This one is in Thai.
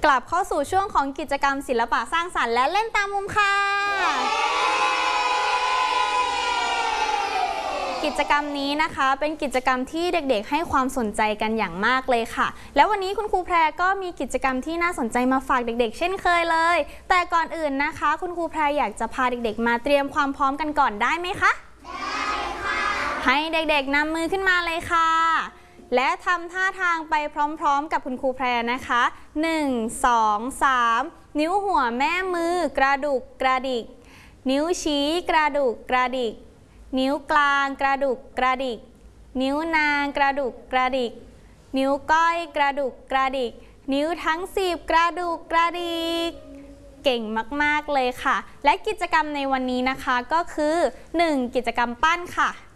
กลับเข้าสู่ช่วงของกิจกรรมศิลปะสร้างสรรค์และเล่นตามมุมค่ะกิจกรรมนี้นะคะเป็นกิจกรรมที่เด็กๆให้ความสนใจกันอย่างมากเลยค่ะแล้ววันนี้คุณครูแพรก็มีกิจกรรมที่น่าสนใจมาฝากเด็กๆเช่นเคยเลยแต่ก่อนอื่นนะคะคุณครูแพรอยากจะพาเด็กๆมาเตรียมความพร้อมกันก่อนได้ไหมคะได้ค่ะให้เด็กๆนำมือขึ้นมาเลยค่ะและทำท่าทางไปพร้อมๆกับคุณครูแพรนะคะ1 2 3นิ้วหัวแม่มือกระดุกกระดิกนิ้วชี้กระดุกกระดิกนิ้วกลางกระดุกกระดิกนิ้วนางกระดุกกระดิกนิ้วก้อยกระดุกกระดิกนิ้วทั้ง10กระดุกกระดิกเก่งมากๆเลยค่ะและกิจกรรมในวันนี้นะคะก็คือ1กิจกรรมปั้นค่ะ